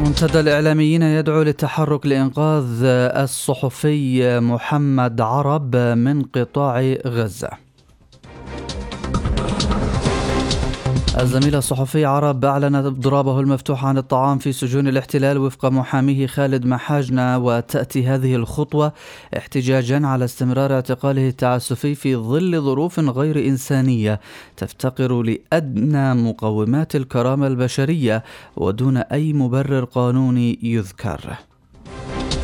منتدى الإعلاميين يدعو للتحرك لإنقاذ الصحفي محمد عرب من قطاع غزة. الزميل الصحفي عرب أعلن اضرابه المفتوح عن الطعام في سجون الاحتلال وفق محاميه خالد محاجنة، وتأتي هذه الخطوة احتجاجا على استمرار اعتقاله التعسفي في ظل ظروف غير إنسانية تفتقر لأدنى مقومات الكرامة البشرية ودون أي مبرر قانوني يذكر.